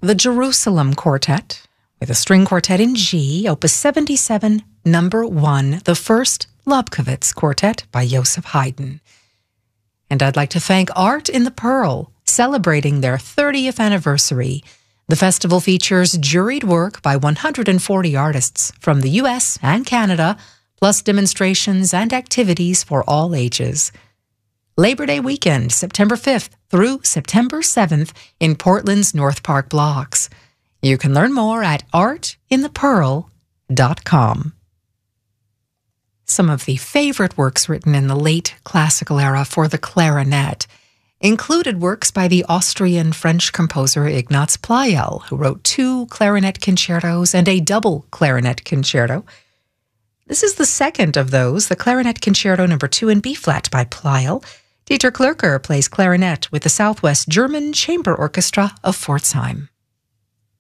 the Jerusalem Quartet, with a string quartet in G, Opus 77, number 1, the first Lobkowitz Quartet by Joseph Haydn. And I'd like to thank Art in the Pearl, celebrating their 30th anniversary. The festival features juried work by 140 artists from the US and Canada, plus demonstrations and activities for all ages. Labor Day weekend, September 5th through September 7th in Portland's North Park blocks. You can learn more at artinthepearl.com. Some of the favorite works written in the late classical era for the clarinet included works by the Austrian-French composer Ignaz Pleyel, who wrote 2 clarinet concertos and a double clarinet concerto. This is the second of those, the Clarinet Concerto No. 2 in B-flat by Pleyel. Dieter Klürker plays clarinet with the Southwest German Chamber Orchestra of Pforzheim.